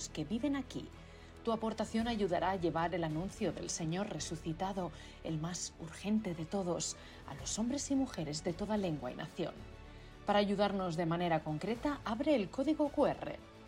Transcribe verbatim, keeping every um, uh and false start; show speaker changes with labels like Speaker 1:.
Speaker 1: los que viven aquí. Tu aportación ayudará a llevar el anuncio del Señor resucitado, el más urgente de todos, a los hombres y mujeres de toda lengua y nación. Para ayudarnos de manera concreta, abre el código cu erre.